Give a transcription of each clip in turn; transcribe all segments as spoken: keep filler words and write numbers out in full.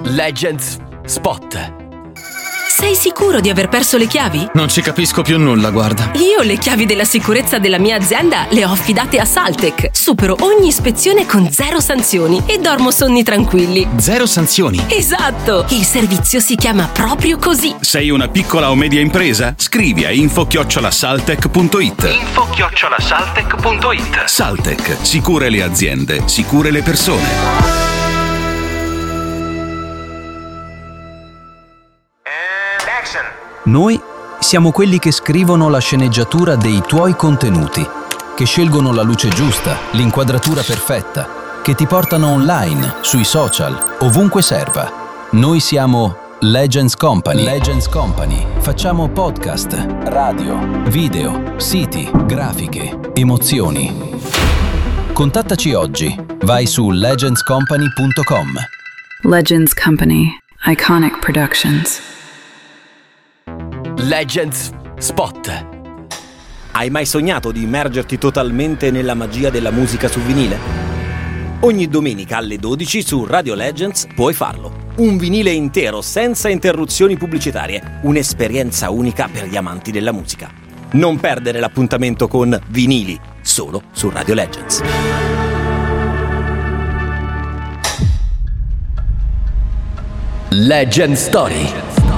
Legends Spot. Sei sicuro di aver perso le chiavi? Non ci capisco più nulla, guarda. Io le chiavi della sicurezza della mia azienda le ho affidate a Saltec. Supero ogni ispezione con zero sanzioni e dormo sonni tranquilli. Zero sanzioni? Esatto! Il servizio si chiama proprio così. Sei una piccola o media impresa? Scrivi a info chiocciola saltec punto it. info chiocciola saltec punto it. Saltec, sicure le aziende, sicure le persone. Noi siamo quelli che scrivono la sceneggiatura dei tuoi contenuti, che scelgono la luce giusta, l'inquadratura perfetta, che ti portano online, sui social, ovunque serva. Noi siamo Legends Company. Legends Company. Facciamo podcast, radio, video, siti, grafiche, emozioni. Contattaci oggi. Vai su legends company punto com. Legends Company. Iconic Productions. Legends Spot. Hai mai sognato di immergerti totalmente nella magia della musica su vinile? Ogni domenica alle dodici su Radio Legends puoi farlo. Un vinile intero senza interruzioni pubblicitarie. Un'esperienza unica per gli amanti della musica. Non perdere l'appuntamento con Vinili, solo su Radio Legends. Legend Story.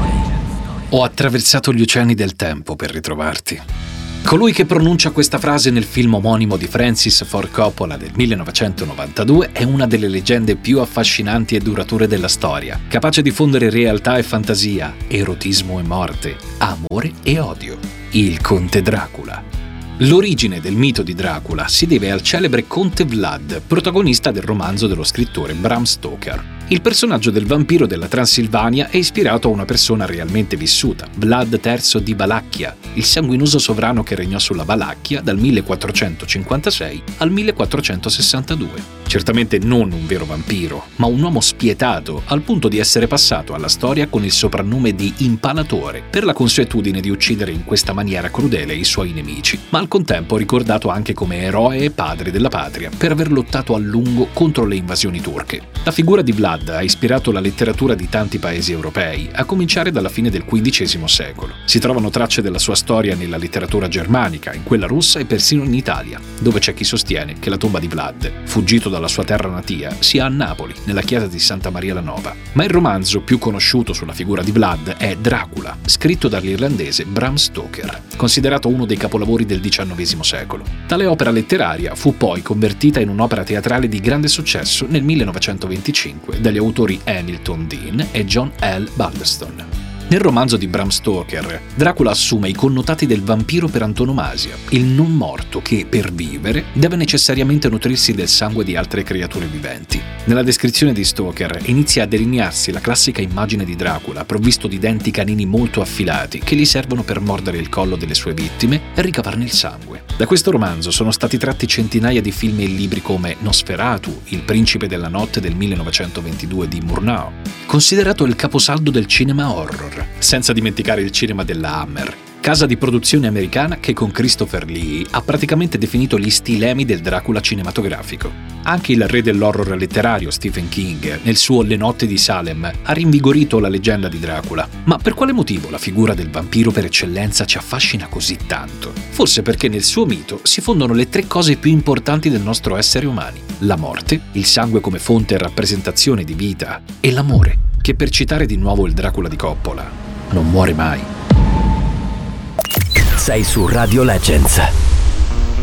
Ho attraversato gli oceani del tempo per ritrovarti. Colui che pronuncia questa frase nel film omonimo di Francis Ford Coppola del millenovecentonovantadue è una delle leggende più affascinanti e durature della storia, capace di fondere realtà e fantasia, erotismo e morte, amore e odio. Il Conte Dracula. L'origine del mito di Dracula si deve al celebre Conte Vlad, protagonista del romanzo dello scrittore Bram Stoker. Il personaggio del vampiro della Transilvania è ispirato a una persona realmente vissuta, Vlad terzo di Valacchia, il sanguinoso sovrano che regnò sulla Valacchia dal millequattrocentocinquantasei al millequattrocentosessantadue. Certamente non un vero vampiro, ma un uomo spietato, al punto di essere passato alla storia con il soprannome di Impalatore, per la consuetudine di uccidere in questa maniera crudele i suoi nemici, ma al contempo ricordato anche come eroe e padre della patria per aver lottato a lungo contro le invasioni turche. La figura di Vlad ha ispirato la letteratura di tanti paesi europei, a cominciare dalla fine del quindicesimo secolo. Si trovano tracce della sua storia nella letteratura germanica, in quella russa e persino in Italia, dove c'è chi sostiene che la tomba di Vlad, fuggito dalla sua terra natia, sia a Napoli, nella chiesa di Santa Maria la Nova. Ma il romanzo più conosciuto sulla figura di Vlad è Dracula, scritto dall'irlandese Bram Stoker, considerato uno dei capolavori del diciannovesimo secolo. Tale opera letteraria fu poi convertita in un'opera teatrale di grande successo nel millenovecentoventicinque dagli autori Hamilton Dean e John L. Balderston. Nel romanzo di Bram Stoker, Dracula assume i connotati del vampiro per antonomasia, il non morto che, per vivere, deve necessariamente nutrirsi del sangue di altre creature viventi. Nella descrizione di Stoker inizia a delinearsi la classica immagine di Dracula, provvisto di denti canini molto affilati che gli servono per mordere il collo delle sue vittime e ricavarne il sangue. Da questo romanzo sono stati tratti centinaia di film e libri come Nosferatu, Il principe della notte del millenovecentoventidue di Murnau, considerato il caposaldo del cinema horror, senza dimenticare il cinema della Hammer, casa di produzione americana che con Christopher Lee ha praticamente definito gli stilemi del Dracula cinematografico. Anche il re dell'horror letterario Stephen King, nel suo Le notti di Salem, ha rinvigorito la leggenda di Dracula. Ma per quale motivo la figura del vampiro per eccellenza ci affascina così tanto? Forse perché nel suo mito si fondono le tre cose più importanti del nostro essere umani: la morte, il sangue come fonte e rappresentazione di vita, e l'amore, che per citare di nuovo il Dracula di Coppola, non muore mai. Sei su Radio Legends.